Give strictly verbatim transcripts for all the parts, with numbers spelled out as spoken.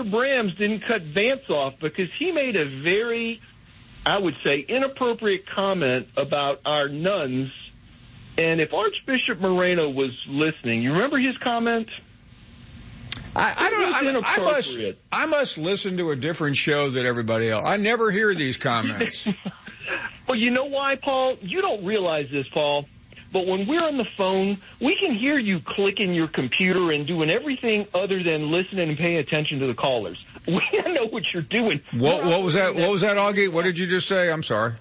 your Brams didn't cut Vance off because he made a very, I would say, inappropriate comment about our nuns. And if Archbishop Moreno was listening, you remember his comment? I, I don't. I, I must. I must listen to a different show than everybody else. I never hear these comments. Well, you know why, Paul? You don't realize this, Paul. But when we're on the phone, we can hear you clicking your computer and doing everything other than listening and paying attention to the callers. We know what you're doing. What, what was that? What was that, Augie? What did you just say? I'm sorry.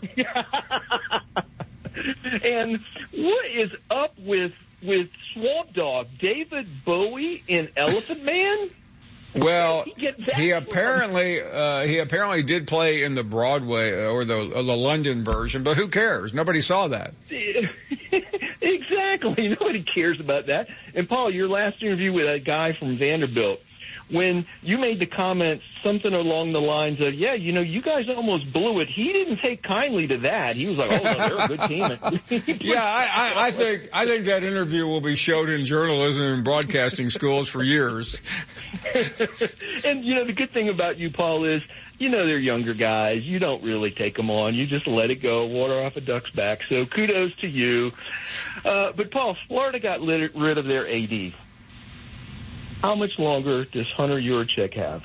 And what is up with with Swamp Dogg, David Bowie in Elephant Man? Well, he, he apparently uh, he apparently did play in the Broadway or the or the London version, but who cares? Nobody saw that. Exactly. Nobody cares about that. And Paul, your last interview with that guy from Vanderbilt, when you made the comment, something along the lines of, yeah, you know, you guys almost blew it. He didn't take kindly to that. He was like, oh, no, they're a good team. Yeah, I, I, I think I think that interview will be showed in journalism and broadcasting schools for years. And, you know, the good thing about you, Paul, is, you know, they're younger guys. You don't really take them on. You just let it go, water off a duck's back. So kudos to you. Uh, but, Paul, Florida got rid, rid of their A D. How much longer does Hunter Yurachek have?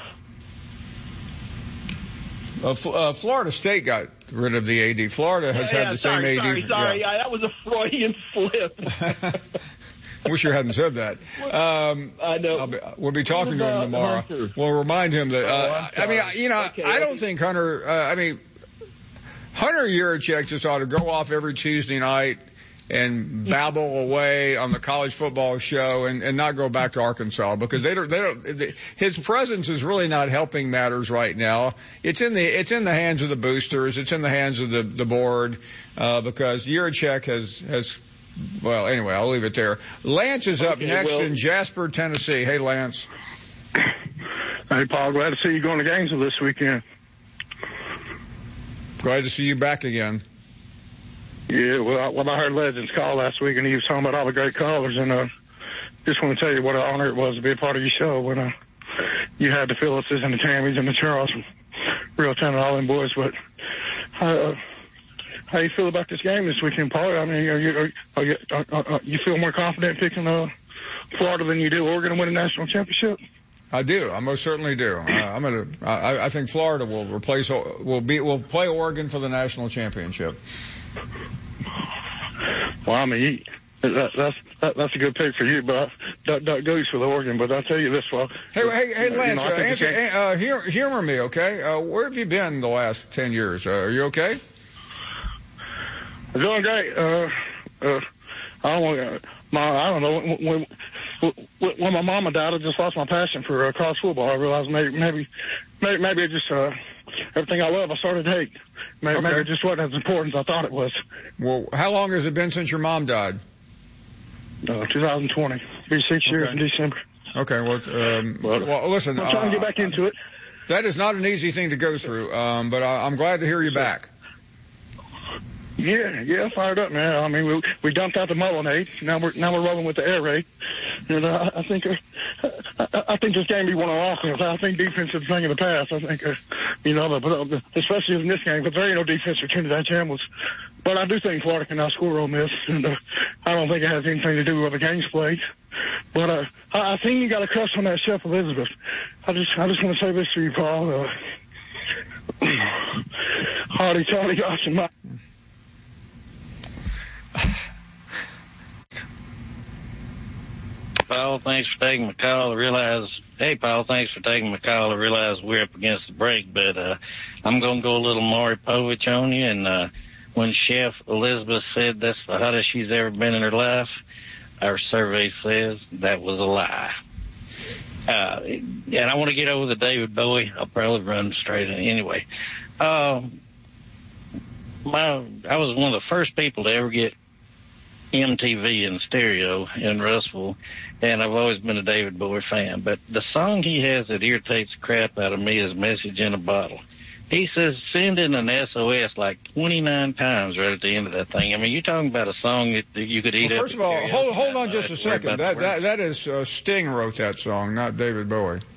Uh, F- uh, Florida State got rid of the A D. Florida has yeah, had yeah, the sorry, same A D. Sorry, sorry. Yeah. I, that was a Freudian slip. Wish you hadn't said that. Um, I know. I'll be, we'll be talking to him tomorrow. Hunter? We'll remind him that, uh, oh, I mean, you know, okay, I don't okay. think Hunter, uh, I mean, Hunter Yurachek just ought to go off every Tuesday night and babble away on the college football show and, and not go back to Arkansas because they don't, they don't, they, his presence is really not helping matters right now. It's in the, it's in the hands of the boosters. It's in the hands of the, the board, uh, because Yurachek has, has, well, anyway, I'll leave it there. Lance is up okay, next well, in Jasper, Tennessee. Hey, Lance. Hey, Paul. Glad to see you going to Gainesville this weekend. Glad to see you back again. Yeah, well, I, well, I heard Legends call last week, and he was talking about all the great callers, and uh, just want to tell you what an honor it was to be a part of your show when uh, you had the Phyllises and the Tammys and the Charles, Real Talent, all them boys. But uh, how you feel about this game this weekend, Paul? I mean, are you, are, are you, are, are you feel more confident picking uh, Florida than you do Oregon to win a national championship? I do. I most certainly do. Uh, I'm gonna. I, I think Florida will replace. Will be. Will play Oregon for the national championship. Well, I mean, that, that's that, that's a good pick for you, but that, that goes for the Organ. But I'll tell you this, well. Hey, hey, hey, Lance, you know, uh, answer, can... uh, humor, humor me, okay? Uh, where have you been the last ten years? Uh, are you okay? I'm doing great. Uh, uh, I don't want my. I don't know when, when when my mama died, I just lost my passion for uh, college football. I realized maybe maybe maybe, maybe it just uh, everything I love I started to hate. Maybe, okay. maybe it just wasn't as important as I thought it was. Well, how long has it been since your mom died? Uh, twenty twenty. Be six years okay. in December. Okay. Well, um, well, well, listen. I'm trying uh, to get back into it. That is not an easy thing to go through, um, but I, I'm glad to hear you back. Yeah, yeah, fired up, man. I mean, we we dumped out the Mullinade. Now we're now we're rolling with the air raid, and uh, I think uh, I, I think this game be won on offense. I think defense is the thing of the past. I think uh, you know, but especially in this game, because there ain't no defense for Trinidad Chambliss. But I do think Florida can outscore Ole Miss, and uh, I don't think it has anything to do with the game's played. But uh, I, I think you got a crush on that Chef Elizabeth. I just I just want to say this to you, Paul. Uh, Hardy, Charlie, gosh, and my. Paul, thanks for taking my call. I realize, hey, Paul, thanks for taking my call. I realize we're up against the break, but uh, I'm going to go a little Maury Povich on you. And uh, when Chef Elizabeth said that's the hottest she's ever been in her life, our survey says that was a lie. Uh, and I want to get over the David Bowie. I'll probably run straight in. Anyway, uh, my, I was one of the first people to ever get M T V in stereo in Russellville, and I've always been a David Bowie fan. But the song he has that irritates the crap out of me is Message in a Bottle. He says send in an S O S like twenty-nine times right at the end of that thing. I mean, you're talking about a song that, that you could eat well, up. First of all, hold, hold on just a second. That, that, that is uh, Sting wrote that song, not David Bowie.